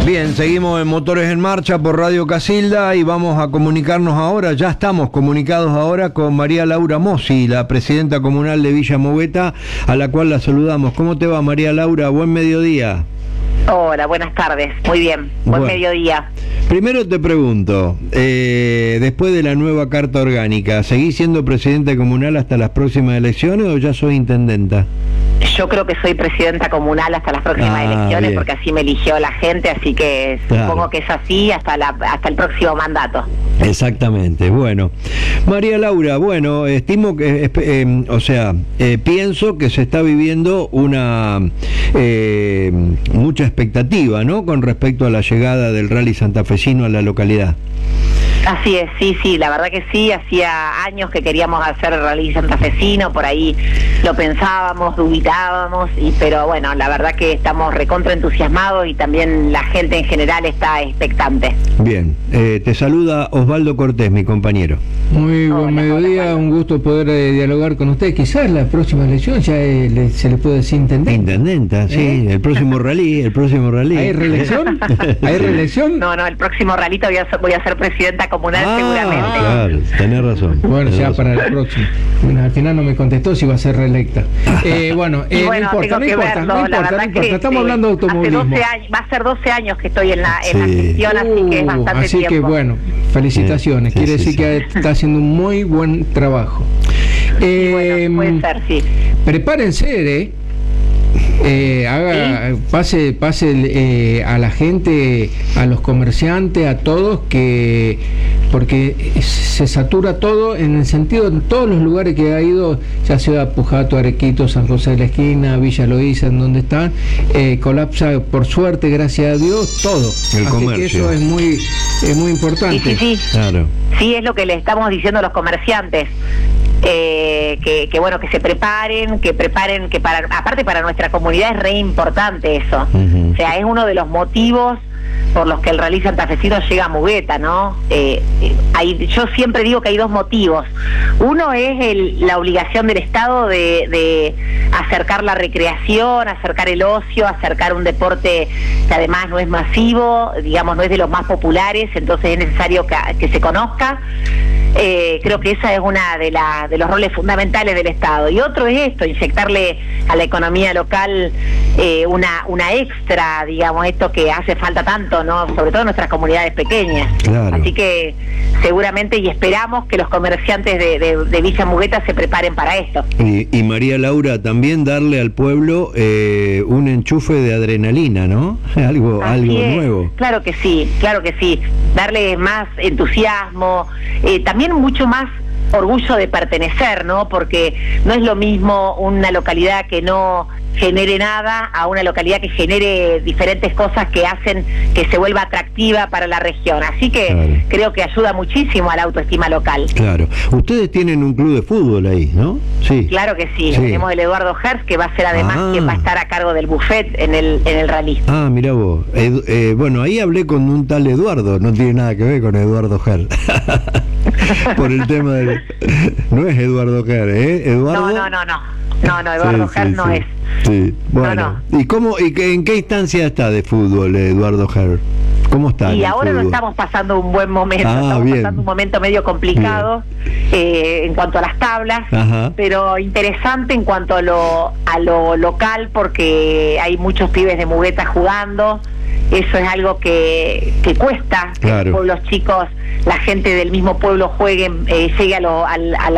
Bien, seguimos en Motores en Marcha por Radio Casilda y vamos a comunicarnos ahora, ya estamos comunicados ahora con María Laura Mossi, la presidenta comunal de Villa Mugueta, a la cual la saludamos. ¿Cómo te va, María Laura? Buen mediodía. Hola, buenas tardes. Muy bien, buen mediodía. Primero te pregunto, después de la nueva carta orgánica, ¿seguís siendo presidenta comunal hasta las próximas elecciones o ya sos intendenta? Yo creo que soy presidenta comunal hasta las próximas elecciones, bien, porque así me eligió la gente, así que supongo que es así hasta el próximo mandato. Exactamente. Bueno, María Laura, bueno, estimo que, pienso que se está viviendo una mucha expectativa, ¿no?, con respecto a la llegada del rally santafesino a la localidad. Así es, sí, la verdad que sí, hacía años que queríamos hacer el rally santafesino, por ahí lo pensábamos, dubitábamos, pero bueno, la verdad que estamos recontra entusiasmados y también la gente en general está expectante. Bien, te saluda Osvaldo Cortés, mi compañero. Muy buen mediodía, un gusto poder dialogar con usted. Quizás la próxima elección ya se le puede decir intendenta. Intendenta, sí, el próximo rally. ¿Hay reelección? ¿Hay reelección? No, el próximo rally voy a ser presidenta comunal seguramente. Claro, tenés razón. Bueno, ya para la próxima. Bueno, al final no me contestó si va a ser reelecta. No importa. Estamos hablando de automovilismo. Hace 12 años, va a ser 12 años que estoy en la gestión, así que es bastante así tiempo. Que bueno, felicitaciones. Quiere decir que está haciendo un muy buen trabajo. Bueno, puede ser, sí. Prepárense, pase a la gente, a los comerciantes, a todos, porque se satura todo en el sentido, en todos los lugares que ha ido, ya sea Pujato, Arequito, San José de la Esquina, Villa Loíza, en donde están, colapsa, por suerte, gracias a Dios, todo. El comercio. Que eso es muy importante. Sí. Claro. Sí, es lo que le estamos diciendo a los comerciantes. Que se preparen, que aparte para nuestra comunidad es re importante eso. O sea, es uno de los motivos por los que el rally santafesino llega a Mugueta, ¿no? Yo siempre digo que hay dos motivos. Uno es la obligación del Estado de acercar la recreación, acercar el ocio, acercar un deporte que además no es masivo, digamos, no es de los más populares, entonces es necesario que se conozca. Creo que esa es una de los roles fundamentales del Estado. Y otro es esto, inyectarle a la economía local una extra, digamos, esto que hace falta tanto, ¿no?, sobre todo en nuestras comunidades pequeñas. Claro. Así que seguramente y esperamos que los comerciantes de Villa Mugueta se preparen para esto. Y María Laura, también darle al pueblo un enchufe de adrenalina, ¿no? Algo nuevo. Claro que sí. Darle más entusiasmo, también mucho más orgullo de pertenecer, ¿no? Porque no es lo mismo una localidad que no genere nada a una localidad que genere diferentes cosas que hacen que se vuelva atractiva para la región. Así que creo que ayuda muchísimo a la autoestima local. Claro. Ustedes tienen un club de fútbol ahí, ¿no? Sí. Claro que sí. Tenemos el Eduardo Herz, que va a ser además quien va a estar a cargo del buffet en el rally. Mirá vos. Bueno, ahí hablé con un tal Eduardo, no tiene nada que ver con Eduardo Herz. Por el tema de... No es Eduardo Herz, ¿eh? ¿Eduardo? No, Eduardo Herz no es. Sí, bueno. No. ¿Y en qué instancia está de fútbol Eduardo Herz? ¿Cómo está? Y ahora no estamos pasando un buen momento, estamos pasando un momento medio complicado en cuanto a las tablas, pero interesante en cuanto a lo local, porque hay muchos pibes de Mugueta jugando. Eso es algo que cuesta, que los chicos, la gente del mismo pueblo llegue a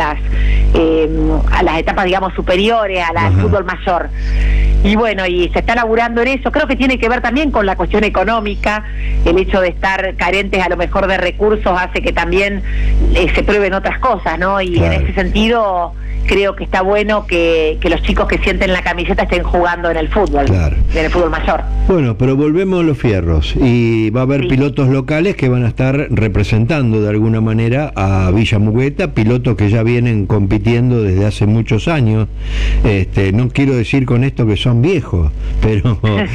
las etapas, digamos, superiores, al fútbol mayor. Y bueno, y se está laburando en eso. Creo que tiene que ver también con la cuestión económica. El hecho de estar carentes a lo mejor de recursos hace que también se prueben otras cosas, ¿no? Y en ese sentido creo que está bueno que los chicos que sienten la camiseta estén jugando en el fútbol, en el fútbol mayor. Bueno, pero volvemos a los fierros y va a haber pilotos locales que van a estar representando de alguna manera a Villa Mugueta, pilotos que ya vienen compitiendo desde hace muchos años. No quiero decir con esto que son son viejos, pero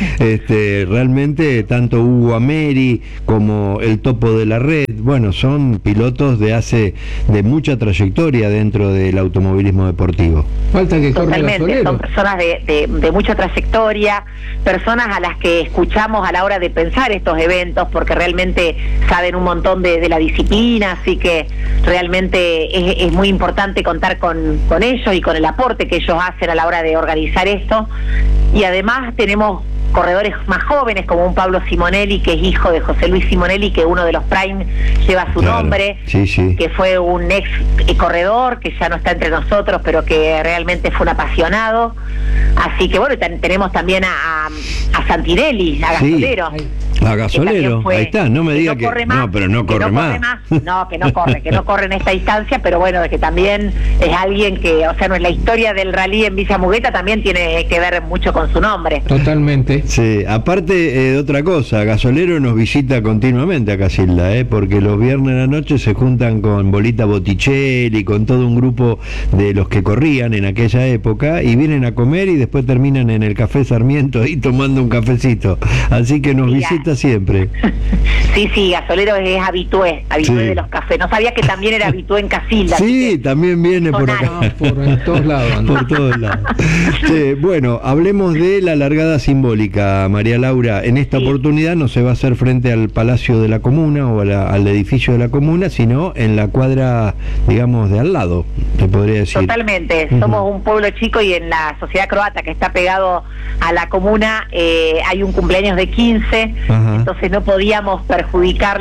realmente tanto Hugo Ameri como el Topo de la Red, bueno, son pilotos de mucha trayectoria dentro del automovilismo deportivo. Falta que corra Totalmente, son personas de mucha trayectoria, personas a las que escuchamos a la hora de pensar estos eventos, porque realmente saben un montón de la disciplina, así que realmente es muy importante contar con ellos y con el aporte que ellos hacen a la hora de organizar esto. Y además tenemos corredores más jóvenes como un Pablo Simonelli, que es hijo de José Luis Simonelli, que uno de los Prime lleva su nombre, que fue un ex corredor que ya no está entre nosotros, pero que realmente fue un apasionado. Así que bueno, tenemos también a Santinelli, a Gasolero. A Gasolero, ahí está, no me diga que no, pero no corre más. No, que no corre en esta distancia, pero bueno, que también es alguien que, o sea, la historia del rally en Villa Mugueta también tiene que ver mucho con su nombre. Totalmente. Sí, aparte de otra cosa, Gasolero nos visita continuamente a Casilda, porque los viernes a la noche se juntan con Bolita Botticelli, con todo un grupo de los que corrían en aquella época, y vienen a comer y después terminan en el Café Sarmiento ahí tomando un cafecito. Así que nos visita siempre. Sí, Gasolero es habitué de los cafés. No sabía que también era habitué en Casilda. Sí, también viene por acá. Por todos lados. Por todos lados. Bueno, hablemos de la largada simbólica, María Laura. En esta oportunidad no se va a hacer frente al Palacio de la Comuna o al edificio de la Comuna, sino en la cuadra, digamos, de al lado, te podría decir. Totalmente. Somos un pueblo chico y en la sociedad croata que está pegado a la Comuna hay un cumpleaños de 15. Entonces no podíamos perjudicar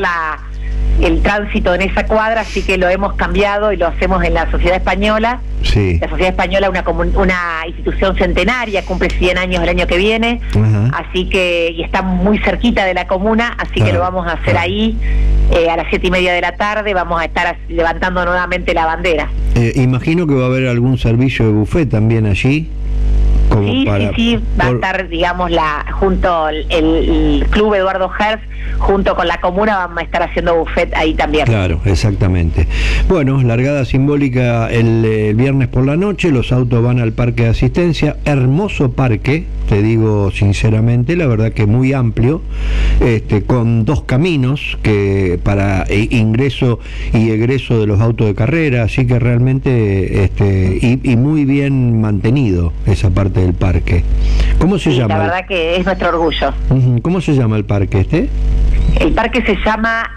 el tránsito en esa cuadra, así que lo hemos cambiado y lo hacemos en la Sociedad Española. Sí. La Sociedad Española una institución centenaria, cumple 100 años el año que viene, así que, y está muy cerquita de la Comuna, así que lo vamos a hacer ahí, a las 7:30 de la tarde, vamos a estar levantando nuevamente la bandera. Imagino que va a haber algún servicio de buffet también allí. Sí, va a estar, digamos, junto el Club Eduardo Herz, junto con la Comuna, vamos a estar haciendo buffet ahí también. Claro, exactamente. Bueno, largada simbólica el viernes por la noche, los autos van al parque de asistencia, hermoso parque, te digo sinceramente, la verdad que muy amplio, con 2 caminos para ingreso y egreso de los autos de carrera, así que realmente y muy bien mantenido esa parte del parque. ¿Cómo se llama? La verdad que es nuestro orgullo. ¿Cómo se llama el parque El parque se llama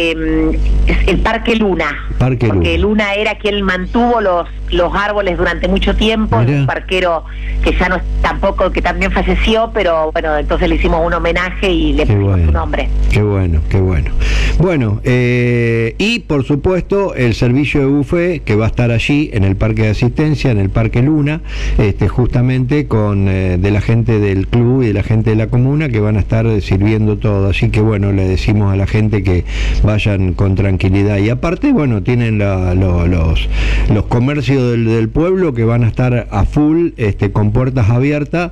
el Parque Luna, porque Luna era quien mantuvo los árboles durante mucho tiempo. Es un parquero que ya no es tampoco, que también falleció, pero bueno, entonces le hicimos un homenaje y le pusimos su nombre. Qué bueno. Bueno, y por supuesto el servicio de buffet que va a estar allí en el parque de asistencia, en el Parque Luna, justamente con de la gente del club y de la gente de la Comuna que van a estar sirviendo todo, así que bueno, le decimos a la gente que vayan con tranquilidad. Y aparte, bueno, tienen los comercios del pueblo que van a estar a full, con puertas abiertas,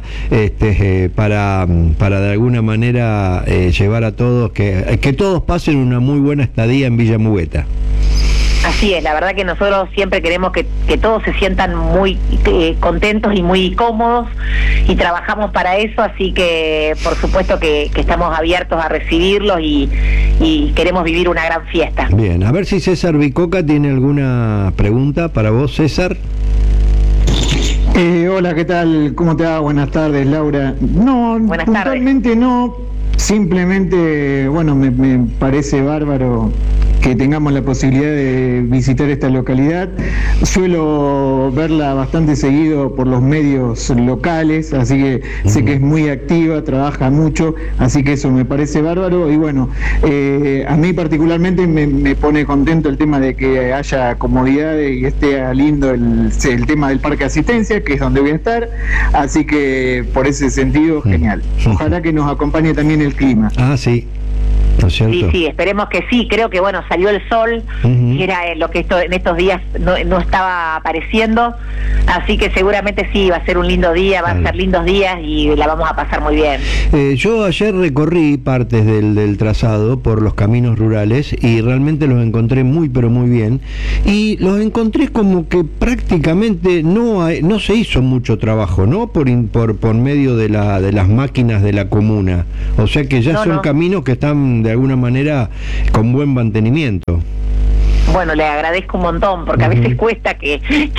para de alguna manera llevar a todos, que todos pasen una muy buena estadía en Villa Mugueta. Así es, la verdad que nosotros siempre queremos que todos se sientan muy contentos y muy cómodos, y trabajamos para eso, así que por supuesto que estamos abiertos a recibirlos y queremos vivir una gran fiesta. Bien, a ver si César Bicoca tiene alguna pregunta para vos, César. Hola, ¿qué tal? ¿Cómo te va? Buenas tardes, Laura. No, buenas puntualmente tardes. No, simplemente, bueno, me parece bárbaro que tengamos la posibilidad de visitar esta localidad. Suelo verla bastante seguido por los medios locales, así que sé que es muy activa, trabaja mucho, así que eso me parece bárbaro. Y bueno, a mí particularmente me pone contento el tema de que haya comodidad y esté lindo el tema del parque de asistencia, que es donde voy a estar, así que por ese sentido, genial. Ojalá que nos acompañe también el clima. Sí. ¿no es cierto? Sí, esperemos que sí. Creo que bueno, salió el sol, que era lo que en estos días no estaba apareciendo, así que seguramente sí, va a ser un lindo día, va a ser lindos días y la vamos a pasar muy bien. Yo ayer recorrí partes del trazado por los caminos rurales y realmente los encontré muy pero muy bien, y los encontré como que prácticamente no se hizo mucho trabajo, ¿no? Por medio de las máquinas de la comuna, o sea que ya son caminos que están de alguna manera con buen mantenimiento. Bueno, le agradezco un montón, porque a veces cuesta que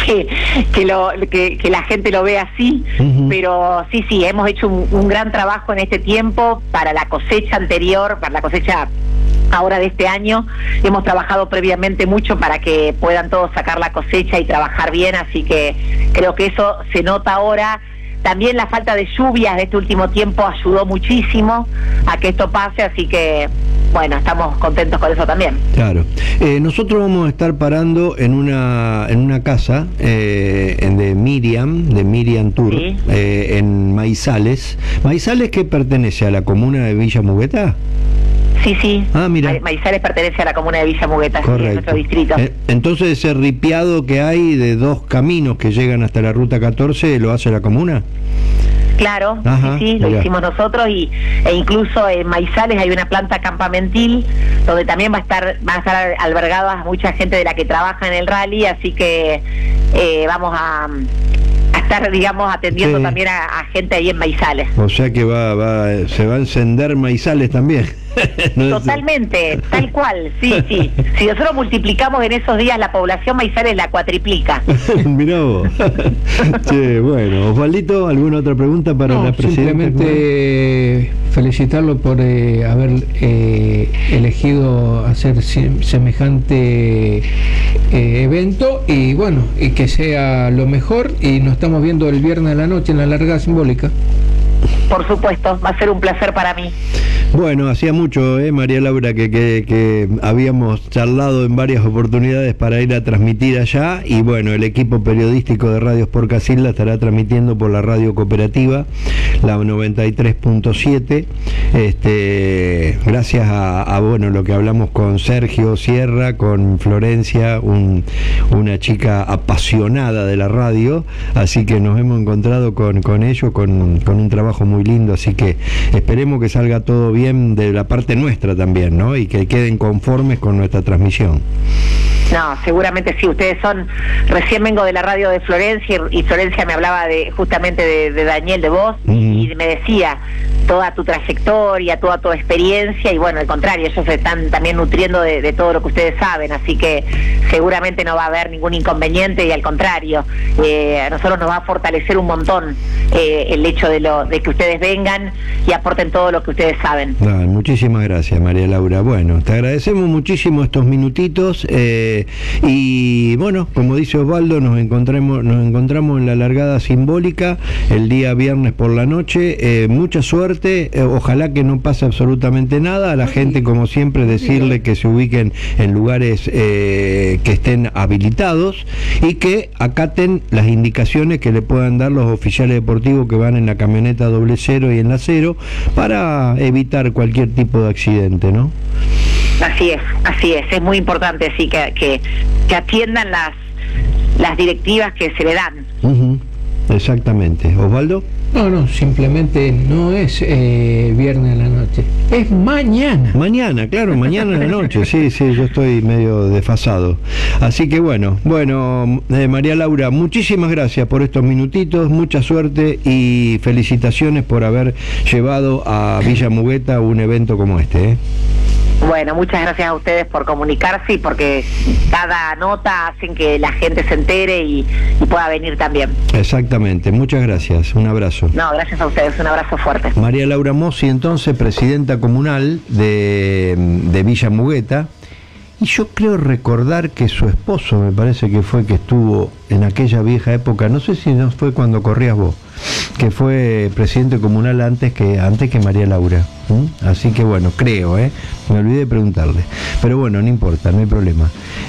la gente lo vea así, pero sí, hemos hecho un gran trabajo en este tiempo para la cosecha anterior, para la cosecha ahora de este año. Hemos trabajado previamente mucho para que puedan todos sacar la cosecha y trabajar bien, así que creo que eso se nota ahora. También la falta de lluvias de este último tiempo ayudó muchísimo a que esto pase, así que bueno, estamos contentos con eso también. Claro. Nosotros vamos a estar parando en una casa de Miriam Tour, ¿sí? En Maizales. ¿Maizales qué pertenece a la comuna de Villa Mugueta? Sí. Ah, mira. Maizales pertenece a la comuna de Villa Mugueta, sí, en nuestro distrito. Entonces ese ripiado que hay de 2 caminos que llegan hasta la ruta 14, ¿lo hace la comuna? Claro, sí, lo hicimos nosotros e incluso en Maizales hay una planta campamentil donde también van a estar albergadas mucha gente de la que trabaja en el rally, así que vamos a estar, digamos, atendiendo también a gente ahí en Maizales. O sea que se va a encender Maizales también. Totalmente, tal cual, sí. Si nosotros multiplicamos en esos días la población, Maizales la cuatriplica. Mirá vos. Che, bueno, Osvaldito, ¿alguna otra pregunta para la presidenta? Simplemente felicitarlo por haber elegido hacer semejante evento, y bueno, y que sea lo mejor, y nos estamos viendo el viernes a la noche en la largada simbólica. Por supuesto, va a ser un placer para mí. Bueno, hacía mucho, María Laura, que habíamos charlado en varias oportunidades para ir a transmitir allá, y bueno, el equipo periodístico de Radio Sport Casilda estará transmitiendo por la radio cooperativa, la 93.7, gracias a bueno, lo que hablamos con Sergio Sierra, con Florencia, una chica apasionada de la radio, así que nos hemos encontrado con ellos, con un trabajo muy lindo, así que esperemos que salga todo bien de la parte nuestra también, ¿no? Y que queden conformes con nuestra transmisión. No, seguramente sí. Ustedes recién vengo de la radio de Florencia y Florencia me hablaba justamente de Daniel, de vos, y me decía toda tu trayectoria, toda tu experiencia, y bueno, al contrario, ellos se están también nutriendo de todo lo que ustedes saben, así que seguramente no va a haber ningún inconveniente, y al contrario, a nosotros nos va a fortalecer un montón el hecho de que ustedes vengan y aporten todo lo que ustedes saben. Muchísimas gracias, María Laura. Bueno, te agradecemos muchísimo estos minutitos, y bueno, como dice Osvaldo, nos encontramos en la largada simbólica el día viernes por la noche. Mucha suerte, ojalá que no pase absolutamente nada. A la gente, como siempre, decirle que se ubiquen en lugares que estén habilitados y que acaten las indicaciones que le puedan dar los oficiales deportivos que van en la camioneta 00 y en la 0, para evitar cualquier tipo de accidente, ¿no? Así es muy importante, sí, que atiendan las directivas que se le dan. Exactamente. ¿Osvaldo? No, simplemente no es viernes a la noche, es mañana. Mañana, claro, mañana a la noche, sí, yo estoy medio desfasado. Así que bueno, María Laura, muchísimas gracias por estos minutitos, mucha suerte y felicitaciones por haber llevado a Villa Mugueta un evento como este. Bueno, muchas gracias a ustedes por comunicarse y porque cada nota hacen que la gente se entere y pueda venir también. Exactamente, muchas gracias, un abrazo. No, gracias a ustedes, un abrazo fuerte. María Laura Mossi, entonces, presidenta comunal de Villa Mugueta, y yo creo recordar que su esposo, me parece que fue que estuvo en aquella vieja época, no sé si no fue cuando corrías vos, que fue presidente comunal antes que María Laura. Así que bueno, creo, me olvidé de preguntarle, pero bueno, no importa, no hay problema.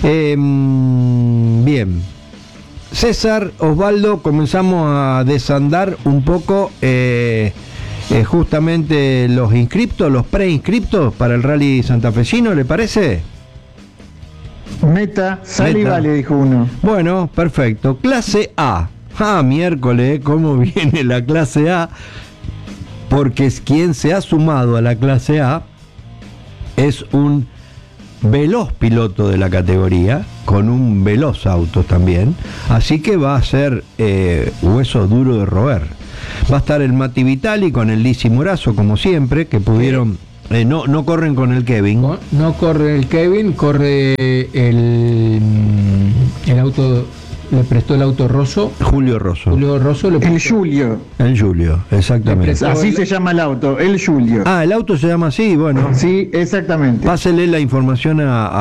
Bien, César, Osvaldo, comenzamos a desandar un poco justamente los inscriptos, los preinscriptos para el rally santafesino, ¿le parece? Meta, sale y Meta. vale, dijo uno. Bueno, perfecto. Clase A. Miércoles, ¿cómo viene la clase A? Porque es quien se ha sumado a la clase A es un veloz piloto de la categoría, con un veloz auto también, así que va a ser hueso duro de roer. Va a estar el Mati Vitali con el Lisi Morazo, como siempre, que pudieron... no corren con el Kevin. No corre el Kevin, corre el auto, le prestó el auto Rosso. Julio Rosso. Julio Rosso le El prestó. Julio. El Julio, exactamente. Le Así se llama el auto, el Julio. El auto se llama así, bueno. Sí, exactamente. Pásele la información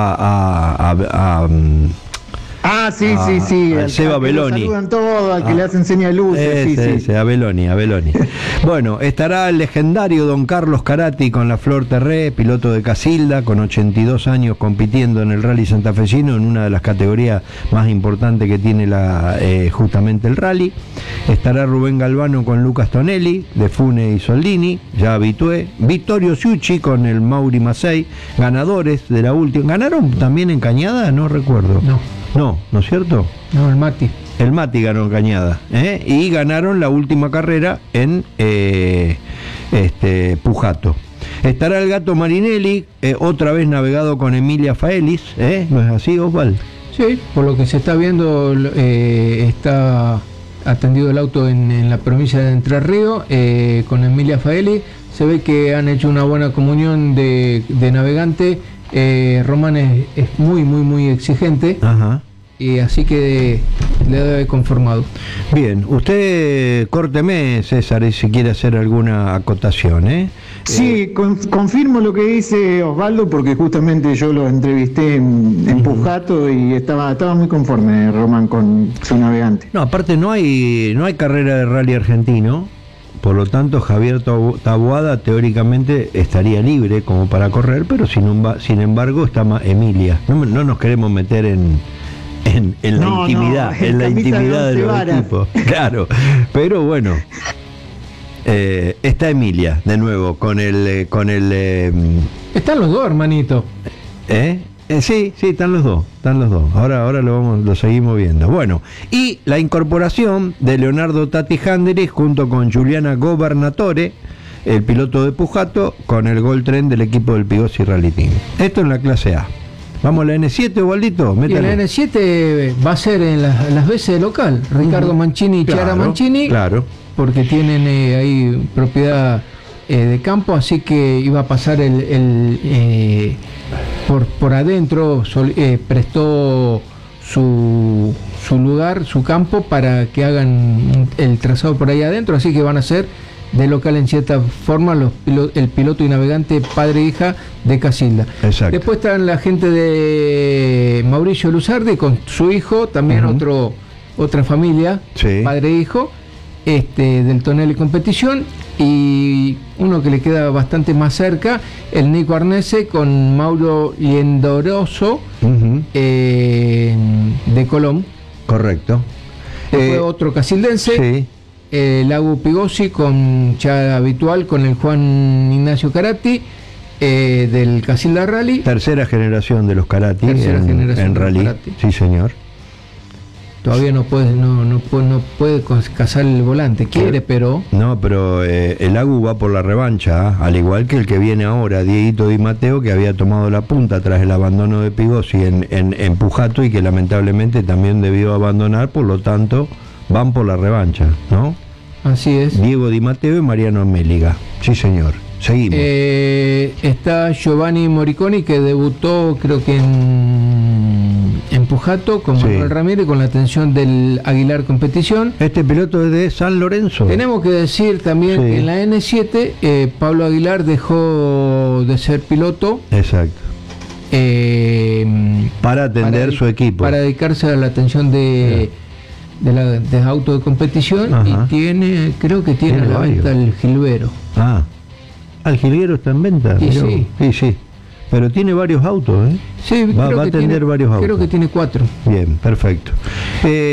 Sí. al Seba que lo Belloni. saludan todo, al que le hacen seña de luces. Sí. A Belloni. Bueno, estará el legendario don Carlos Carati con la Flor Terré, piloto de Casilda, con 82 años compitiendo en el rally santafesino, en una de las categorías más importantes que tiene justamente el rally. Estará Rubén Galvano con Lucas Tonelli, de Fune y Soldini, ya habitué. Vittorio Ciucci con el Mauri Massey, ganadores de la última. ¿Ganaron también en Cañada? No recuerdo. No es cierto. No, el Mati. El Mati ganó en Cañada, y ganaron la última carrera en Pujato. Estará el Gato Marinelli, otra vez navegado con Emilia Faelis, ¿no es así, Osvaldo? Sí, por lo que se está viendo, está atendido el auto en la provincia de Entre Ríos, con Emilia Faeli. Se ve que han hecho una buena comunión de navegante. Román es muy exigente. Ajá. Y así que le debe conformado. Bien, usted córteme, César, si quiere hacer alguna acotación, Sí, confirmo lo que dice Osvaldo, porque justamente yo lo entrevisté en Pujato y estaba muy conforme Román con su navegante. No, aparte no hay carrera de rally argentino, por lo tanto Javier Taboada teóricamente estaría libre como para correr, pero sin embargo está Emilia. No nos queremos meter en la intimidad, en la intimidad de los equipos. Claro, pero bueno, está Emilia de nuevo con el Están los dos, hermanito. sí, están los dos. Ahora lo seguimos viendo. Bueno, y la incorporación de Leonardo Tati Handeris junto con Giuliana Governatore, el piloto de Pujato, con el Gol Tren del equipo del Pigossi Rally Team. Esto en la clase A. Vamos a la N7, Osvaldito. Y la N7 va a ser en las veces de local. Ricardo Mancini y Chiara Mancini. Claro. Porque tienen ahí propiedad de campo, así que iba a pasar por adentro, prestó su lugar, su campo, para que hagan el trazado por ahí adentro, así que van a ser de local en cierta forma el piloto y navegante padre e hija de Casilda. Exacto. Después están la gente de Mauricio Luzardi con su hijo, también otra familia, sí, padre e hijo, del Tonelli Competición, y uno que le queda bastante más cerca, el Nico Arnese con Mauro Liendoroso, de Colón. Correcto. Después otro casildense, Sí. Lago Pigossi, ya habitual, con el Juan Ignacio Carati, del Casilda Rally. Tercera generación de los Carati en rally. Carati. Sí, señor. Todavía no puede cazar el volante, quiere, pero... No, pero el Agu va por la revancha, al igual que el que viene ahora, Dieguito Di Matteo, que había tomado la punta tras el abandono de Pigossi en Pujato y que lamentablemente también debió abandonar, por lo tanto van por la revancha, ¿no? Así es. Diego Di Matteo y Mariano Méliga. Sí, señor. Seguimos. Está Giovanni Moriconi, que debutó creo que en Pujato con Manuel Ramírez, con la atención del Aguilar Competición. Este piloto es de San Lorenzo. Tenemos que decir también que en la N7 Pablo Aguilar dejó de ser piloto. Exacto. Para atender su equipo. Para dedicarse a la atención de auto de competición. Ajá. Y creo que tiene a la venta el Gilbero. ¿El Gilbero está en venta? Sí. Pero tiene varios autos, Sí, va a tener varios autos. Creo que tiene 4. Bien, perfecto.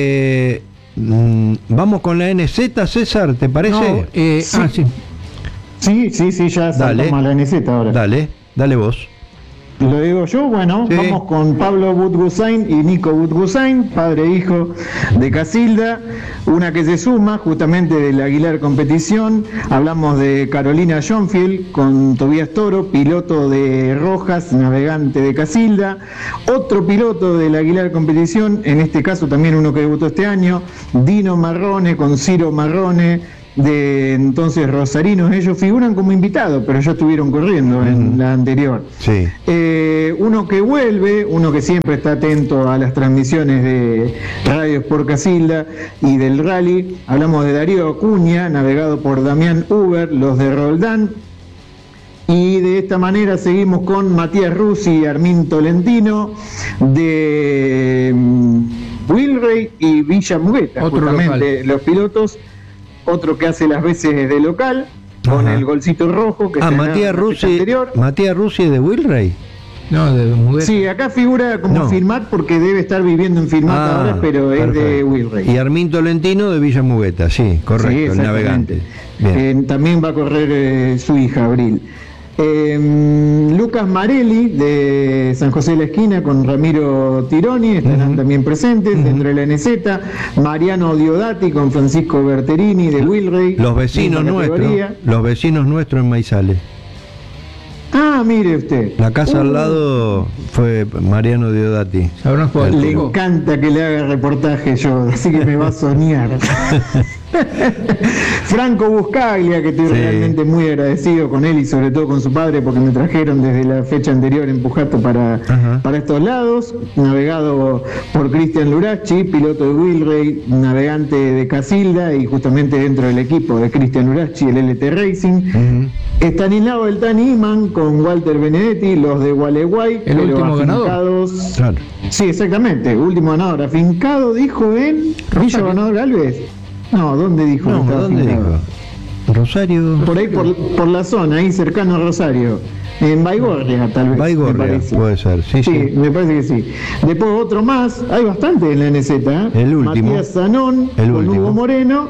Vamos con la NZ, César, ¿te parece? Sí. Sí, ya saltamos a la NZ ahora. Dale vos. Lo digo yo, bueno, sí. Vamos con Pablo Budgusain y Nico Budgusain, padre e hijo de Casilda, una que se suma justamente del Aguilar Competición. Hablamos de Carolina Schoenfield con Tobías Toro, piloto de Rojas, navegante de Casilda. Otro piloto del Aguilar Competición, en este caso también uno que debutó este año, Dino Marrone con Ciro Marrone, de entonces rosarinos. Ellos figuran como invitados, pero ya estuvieron corriendo en la anterior. Sí. Uno que vuelve, uno que siempre está atento a las transmisiones de Radio Sport Casilda y del rally. Hablamos de Darío Acuña, navegado por Damián Uber, los de Roldán. Y de esta manera seguimos con Matías Rusi y Armin Tolentino de Wilray y Villa Mugueta, justamente local. Los pilotos. Otro que hace las veces de local, con el golcito rojo que Matías Rusi de Wilray. No, de Mugueta. Sí, acá figura como Firmat porque debe estar viviendo en Firmat ahora, pero perfecto. Es de Wilray. Y Armin Tolentino de Villa Mugueta, sí, correcto, el navegante. También va a correr su hija, Abril. Lucas Marelli de San José de la Esquina con Ramiro Tironi estarán también presentes dentro de la NZ. Mariano Diodati con Francisco Berterini de Wilray. Los vecinos nuestros en Maizales. Ah, mire usted. La casa al lado fue Mariano Diodati. Le encanta que le haga reportaje yo, así que me va a soñar. Franco Buscaglia, que estoy realmente muy agradecido con él y sobre todo con su padre porque me trajeron desde la fecha anterior en Pujato para estos lados, navegado por Cristian Lurachi, piloto de Wilray, navegante de Casilda y justamente dentro del equipo de Cristian Lurachi, el LT Racing. Estanislao del Tani Iman con Walter Benedetti, los de Gualeguay, el último ganador. Claro. Sí, exactamente, último ganador, afincado, dijo en Villa Ganador Galvez. No, ¿dónde dijo? ¿Dónde dijo? Rosario. Por ahí, por la zona, ahí cercano a Rosario. En Baigorria, tal vez. Baigorria, puede ser, sí. Me parece que sí. Después otro más, hay bastante en la NZ. El último. Matías Zanón, con Hugo Moreno,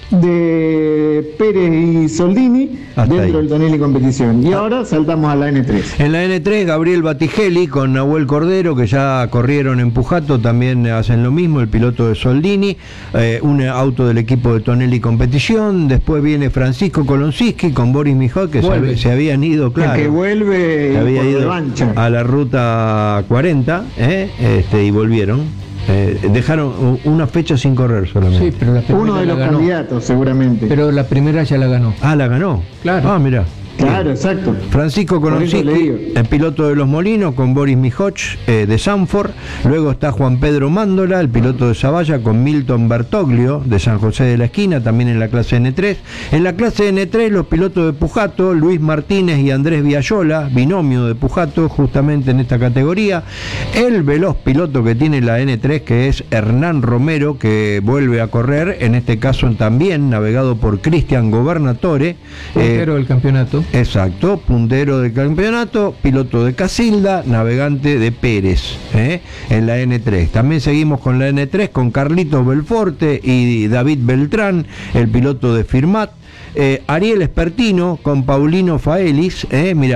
de Pérez y Soldini, hasta dentro del Tonelli Competición. Y ahora saltamos a la N3. En la N3, Gabriel Batigelli con Nahuel Cordero, que ya corrieron en Pujato, también hacen lo mismo, el piloto de Soldini, un auto del equipo de Tonelli Competición. Después viene Francisco Kolonczynski con Boris Mijot, que se habían ido, claro. El que vuelve se había ido a la ruta 40, y volvieron. Dejaron una fecha sin correr solamente. Sí, pero uno de los candidatos seguramente. Pero la primera ya la ganó. Ah, la ganó. Claro. Mira. Claro, exacto. Francisco Kolonczynski, el piloto de los Molinos, con Boris Mijot de Sanford. Luego está Juan Pedro Mándola, el piloto de Zavalla, con Milton Bertoglio de San José de la Esquina, también en la clase N3. En la clase N3, los pilotos de Pujato, Luis Martínez y Andrés Viayola, binomio de Pujato, justamente en esta categoría. El veloz piloto que tiene la N3, que es Hernán Romero, que vuelve a correr, en este caso también navegado por Cristian Gobernatore. Puntero del campeonato. Exacto, puntero del campeonato, piloto de Casilda, navegante de Pérez, en la N3. También seguimos con la N3 con Carlitos Belforte y David Beltrán, el piloto de Firmat. Ariel Espertino con Paulino Faelis,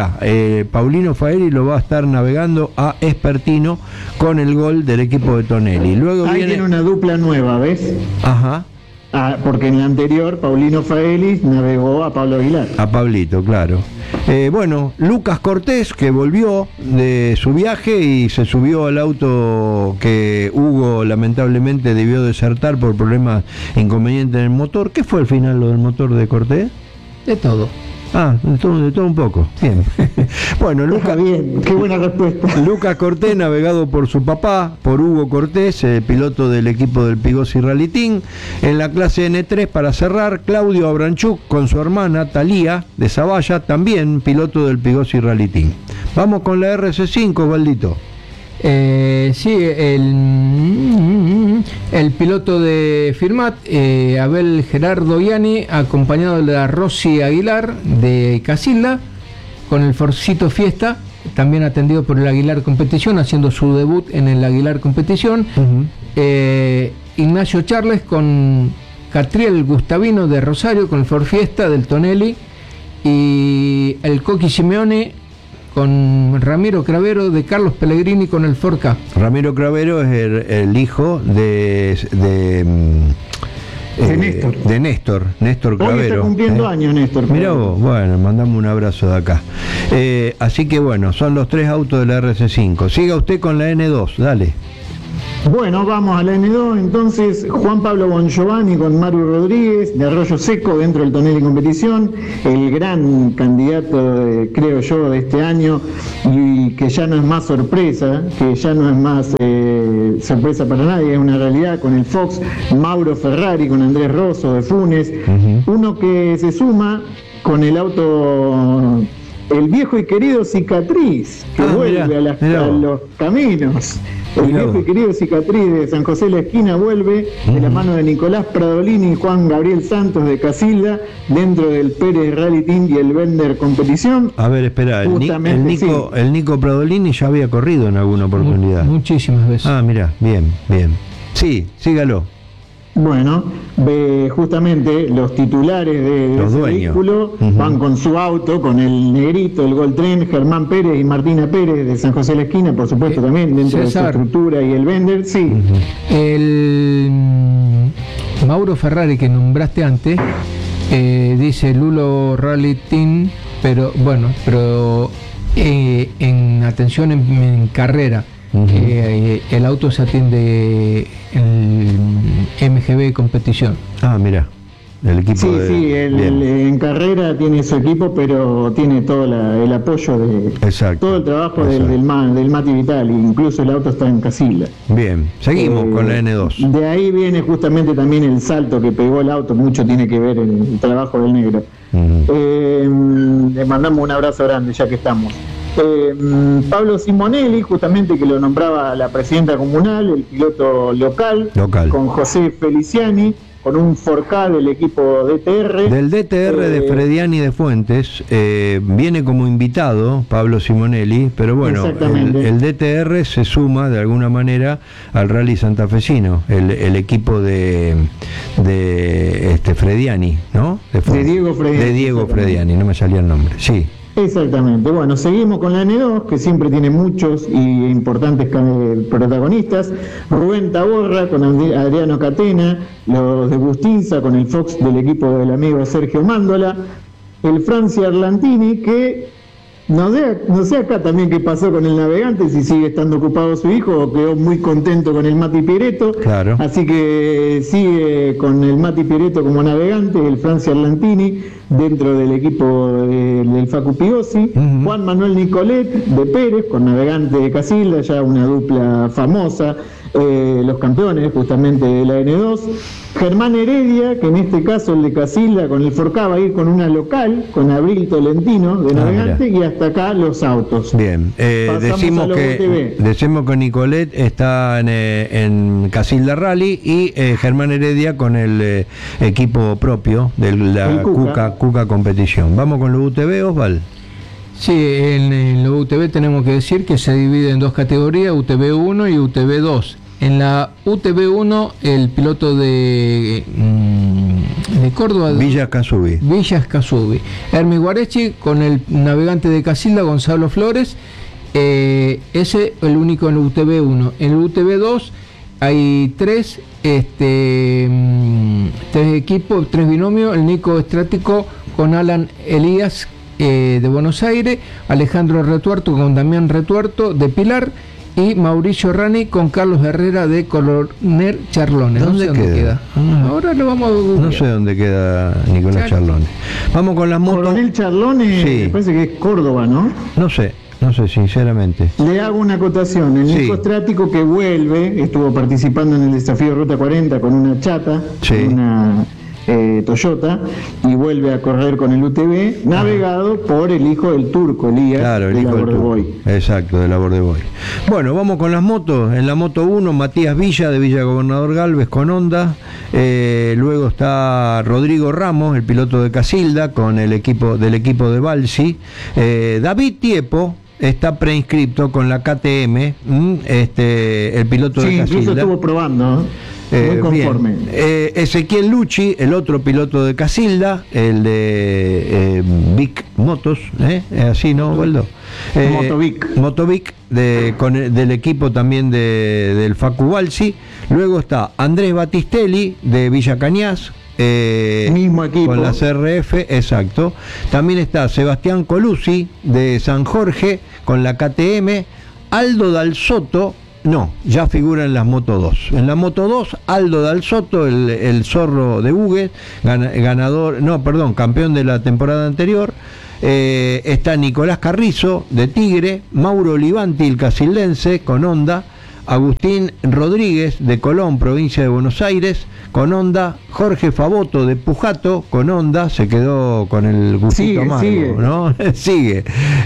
Paulino Faelis lo va a estar navegando a Espertino con el gol del equipo de Tonelli. Luego tiene una dupla nueva, ¿ves? Ajá. Porque en la anterior Paulino Faelis navegó a Pablo Aguilar. A Pablito, claro. Lucas Cortés, que volvió de su viaje y se subió al auto que Hugo lamentablemente debió desertar por problemas inconvenientes en el motor. ¿Qué fue al final lo del motor de Cortés? De todo. De todo un poco. Bien. Bueno, Lucas, bien, qué buena respuesta. Lucas Cortés, navegado por su papá, por Hugo Cortés, piloto del equipo del Pigosi Rally Team. En la clase N3, para cerrar, Claudio Abranchuk con su hermana Talía de Zavalla, también piloto del Pigosi Rally Team. Vamos con la RC5, Valdito. El piloto de Firmat, Abel Gerardo Iani, acompañado de la Rosy Aguilar de Casilda, con el Forcito Fiesta, también atendido por el Aguilar Competición, haciendo su debut en el Aguilar Competición. Ignacio Charles con Catriel Gustavino de Rosario, con el Ford Fiesta del Tonelli. y el Coqui Simeone con Ramiro Cravero de Carlos Pellegrini con el Ford Ka. Ramiro Cravero es el hijo de Néstor Cravero. Hoy está cumpliendo años Néstor. Mirá vos, bueno, mandamos un abrazo de acá. Así que bueno, son los 3 autos de la RC5. Siga usted con la N2, dale. Bueno, vamos a la N2, entonces Juan Pablo Bongiovanni con Mario Rodríguez de Arroyo Seco dentro del Tonelli Competición, el gran candidato, creo yo, de este año, y que ya no es más sorpresa, que ya no es más sorpresa para nadie, es una realidad, con el Fox, Mauro Ferrari, con Andrés Rosso de Funes, uno que se suma con el auto, el viejo y querido Cicatriz, que vuelve a los caminos. El viejo y querido Cicatriz de San José la Esquina vuelve de la mano de Nicolás Pradolini y Juan Gabriel Santos de Casilda dentro del Pérez Rally Team y el Bender Competición. A ver, espera, el Nico Pradolini ya había corrido en alguna oportunidad. Muchísimas veces. Ah, mira, bien. Sí, sígalo. Bueno, justamente los titulares de ese vehículo van con su auto, con el negrito, el Goltren, Germán Pérez y Martina Pérez de San José la Esquina, por supuesto también dentro de su estructura y el Bender, sí. El Mauro Ferrari que nombraste antes, dice Lulo Rally Team, pero en atención en carrera. El auto se atiende en MGB Competición. Ah, mira, el equipo en carrera tiene su equipo, pero tiene todo el apoyo de todo el trabajo del Mati Vitali, incluso el auto está en Casilda. Bien, seguimos con la N2. De ahí viene justamente también el salto que pegó el auto, mucho tiene que ver el trabajo del negro. Le mandamos un abrazo grande ya que estamos. Pablo Simonelli, justamente que lo nombraba la presidenta comunal, el piloto local. Con José Feliciani, con un Ford Ka del equipo DTR. Del DTR de Frediani de Fuentes, viene como invitado Pablo Simonelli, pero bueno, el DTR se suma de alguna manera al Rally santafesino, el equipo de Frediani, ¿no? De Diego Frediani. De Diego Frediani, no me salía el nombre, sí. Exactamente. Bueno, seguimos con la N2, que siempre tiene muchos y importantes protagonistas. Rubén Taborra con Adriano Catena, los de Bustinza con el Fox del equipo del amigo Sergio Mándola, el Francia Arlantini, que no sé acá también qué pasó con el navegante, si sigue estando ocupado su hijo o quedó muy contento con el Mati Pieretto. Claro. Así que sigue con el Mati Pieretto como navegante, el Francia Arlantini dentro del equipo del Facu Pigossi. Juan Manuel Nicolet de Pérez con navegante de Casilda, ya una dupla famosa, los campeones justamente de la N2. Germán Heredia, que en este caso el de Casilda con el Ford Ka va a ir con una local, con Abril Tolentino de navegante, y hasta acá los autos. Bien, decimos que Nicolet está en Casilda Rally y Germán Heredia con el equipo propio de la Cuca Competición. Vamos con los UTV, Osval. Sí, en los UTV tenemos que decir que se divide en dos categorías, UTV 1 y UTV 2. En la UTV 1, el piloto de Córdoba, Villas Casubi, Hermi Guarechi, con el navegante de Casilda, Gonzalo Flores, ese el único en el UTV 1. En el UTV 2 hay tres equipos, tres binomios, el Nico Estrático con Alan Elías de Buenos Aires, Alejandro Retuerto con Damián Retuerto de Pilar, y Mauricio Rani con Carlos Herrera de Coronel Charlones. ¿Dónde queda? Ahora lo vamos a googlear. No sé dónde queda Nicolás Charlones. Vamos con las motos. Coronel Charlones, me parece que es Córdoba, ¿no? No sé sinceramente. Le hago una acotación. El Nico Estrático que vuelve, estuvo participando en el desafío Ruta 40 con una chata, con una Toyota, y vuelve a correr con el UTV, navegado por el hijo del turco, Elías, el hijo del turco. Exacto, de la Bordeboy. Bueno, vamos con las motos. En la moto 1, Matías Villa de Villa Gobernador Galvez con Honda. Luego está Rodrigo Ramos, el piloto de Casilda, con el equipo de Balsi. David Tiepo, está preinscripto con la KTM, el piloto de Sí, incluso Casilda. estuvo probando, muy conforme. Bien. Ezequiel Lucci, el otro piloto de Casilda, el de Vic Motos, así, ¿no, Waldo? Motovic, del equipo también del Facu Balsi. Luego está Andrés Battistelli, de Villa Cañas, mismo equipo. con la CRF, exacto. También está Sebastián Colucci, de San Jorge, con la KTM. Aldo Dal Soto, no, ya figura en las Moto 2. En la Moto 2, Aldo Dal Soto, el zorro de Hugues, campeón de la temporada anterior. Está Nicolás Carrizo, de Tigre. Mauro Olivanti, el casildense, con Honda. Agustín Rodríguez, de Colón, provincia de Buenos Aires, con Honda. Jorge Favoto, de Pujato, con Honda. Se quedó con el gustito amargo, ¿no? Sigue.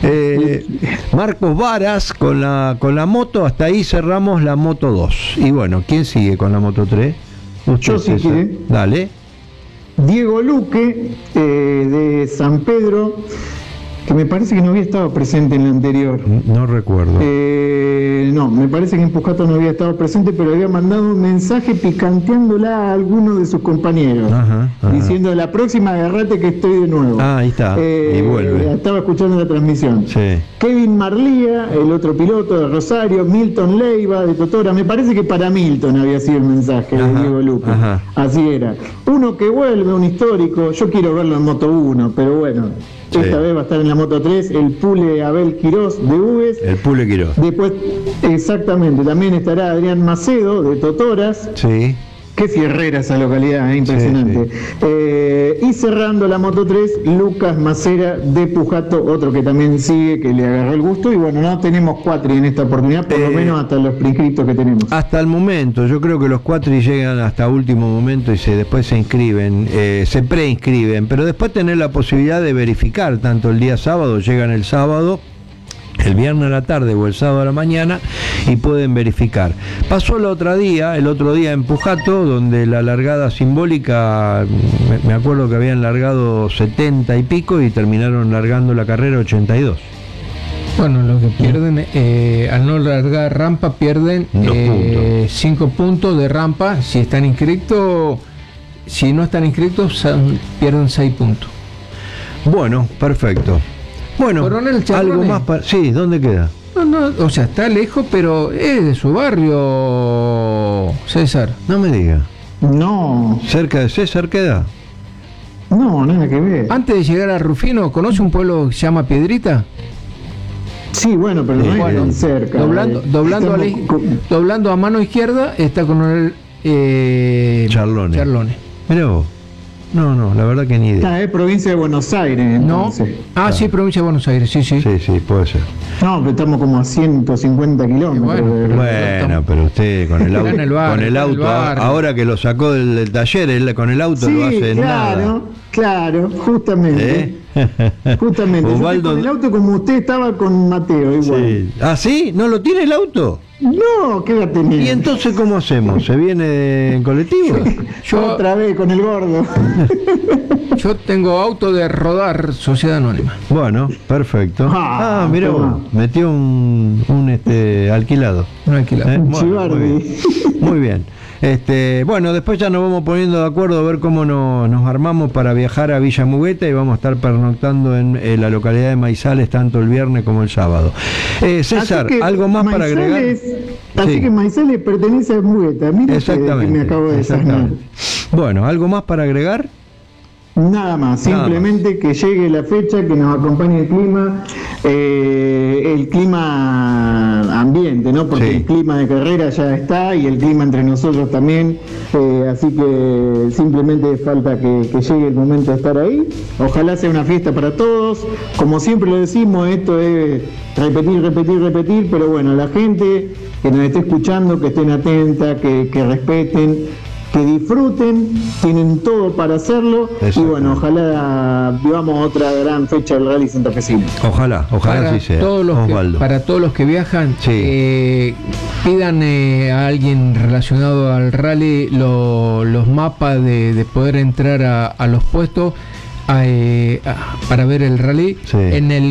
Marcos Varas, con la moto. Hasta ahí cerramos la Moto 2. Y bueno, ¿quién sigue con la Moto 3? Yo sí quiere. Dale. Diego Luque, de San Pedro, que me parece que no había estado presente en la anterior. No recuerdo. No, me parece que en Pujato no había estado presente, pero había mandado un mensaje picanteándola a alguno de sus compañeros, diciendo: la próxima agarrate que estoy de nuevo. Ahí está, y vuelve. Estaba escuchando la transmisión. Sí. Kevin Marlía, el otro piloto de Rosario. Milton Leiva, de Totora. Me parece que para Milton había sido el mensaje de Diego Luque. Así era. Uno que vuelve, un histórico. Yo quiero verlo en Moto 1, pero bueno. Sí. Esta vez va a estar en la Moto 3, el Pule Abel Quirós, de Hugues. El Pule Quirós. Después, exactamente, también estará Adrián Macedo, de Totoras. Sí. Qué fierrera esa localidad, impresionante. Sí. Y cerrando la Moto 3, Lucas Macera, de Pujato, otro que también sigue, que le agarró el gusto. Y bueno, no tenemos cuatri en esta oportunidad, por lo menos hasta los preinscriptos que tenemos. Hasta el momento, yo creo que los cuatri llegan hasta último momento y después se inscriben, se preinscriben, pero después tener la posibilidad de verificar, tanto el día sábado, llegan el sábado, el viernes a la tarde o el sábado a la mañana, y pueden verificar. Pasó el otro día en Pujato, donde la largada simbólica, me acuerdo que habían largado 70 y pico y terminaron largando la carrera 82. Bueno, lo que pierden, al no largar rampa, pierden 5 puntos de rampa. Si están inscritos, si no están inscritos, pierden 6 puntos. Bueno, perfecto. Bueno, algo más para... Sí, ¿dónde queda? No, o sea, está lejos, pero es de su barrio, César. No me diga. No. ¿Cerca de César queda? No, nada que ver. Antes de llegar a Rufino, ¿conoce un pueblo que se llama Piedrita? Sí, bueno, pero no es tan cerca. Doblando a mano izquierda está con el Charlone. Mirá vos. No, la verdad que ni idea. Es provincia de Buenos Aires, entonces. No. Sí, provincia de Buenos Aires, sí. Sí, puede ser. No, pero estamos como a 150 kilómetros. Bueno, pero usted con el auto, ahora que lo sacó del taller, con el auto lo hace nada. Claro, justamente. Justamente. Osvaldo... Con el auto como usted estaba con Mateo, igual. Sí. ¿Ah, sí? ¿No lo tiene el auto? No, ¿qué va a tener? ¿Y entonces cómo hacemos? ¿Se viene en colectivo? Yo otra vez con el gordo. Yo tengo auto de rodar, Sociedad Anónima. Bueno, perfecto. Mira vos, metió un alquilado. Un alquilado. Muy bien. Bueno, después ya nos vamos poniendo de acuerdo a ver cómo nos armamos para viajar a Villa Mugueta, y vamos a estar pernoctando en la localidad de Maizales tanto el viernes como el sábado. César, ¿algo más para agregar? Así que Maizales pertenece a Mugueta. Mira, exactamente, que me acabo de desayunar. Bueno, ¿algo más para agregar? Nada más, simplemente que llegue la fecha, que nos acompañe el clima ambiente, ¿no? Porque el clima de carrera ya está, y el clima entre nosotros también, así que simplemente falta que llegue el momento de estar ahí. Ojalá sea una fiesta para todos, como siempre lo decimos, esto es repetir, pero bueno, la gente que nos esté escuchando, que estén atentas, que respeten, que disfruten, tienen todo para hacerlo. Y bueno, ojalá vivamos otra gran fecha del Rally Santafesino. Ojalá así sea. Para todos los que viajan, pidan a alguien relacionado al rally los mapas de poder entrar a los puestos para ver el rally. En el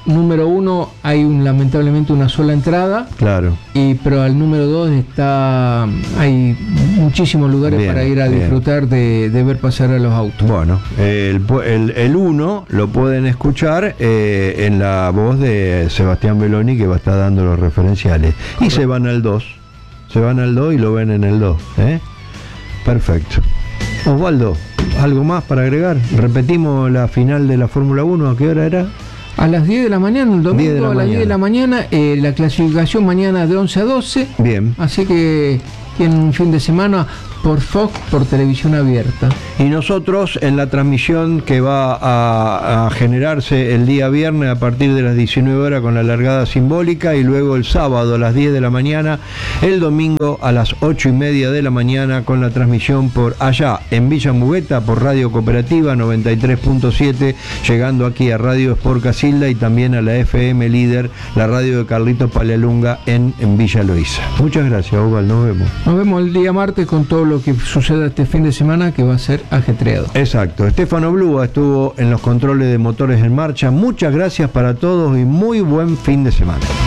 número 1 hay lamentablemente una sola entrada. Claro. Pero al número 2 hay muchísimos lugares para ir a disfrutar de ver pasar a los autos. Bueno, el 1 lo pueden escuchar en la voz de Sebastián Belloni, que va a estar dando los referenciales. Y se van al 2. Se van al 2 y lo ven en el 2. Perfecto. Osvaldo, ¿algo más para agregar? Repetimos la final de la Fórmula 1, ¿a qué hora era? A las 10 de la mañana, el domingo a las 10 de la mañana, la clasificación mañana de 11 a 12. Bien. Así que tienen un fin de semana por Fox, por televisión abierta. Y nosotros en la transmisión que va a generarse el día viernes a partir de las 19 horas con la largada simbólica, y luego el sábado a las 10 de la mañana, el domingo a las 8:30 de la mañana con la transmisión por allá en Villa Mugueta por Radio Cooperativa 93.7, llegando aquí a Radio Sport Casilda y también a la FM Líder, la radio de Carlitos Palealunga en Villa Loíza. Muchas gracias, Osvaldo, nos vemos. Nos vemos el día martes con todo lo que suceda este fin de semana, que va a ser ajetreado. Exacto. Estefano Blúa estuvo en los controles de Motores en Marcha. Muchas gracias para todos y muy buen fin de semana.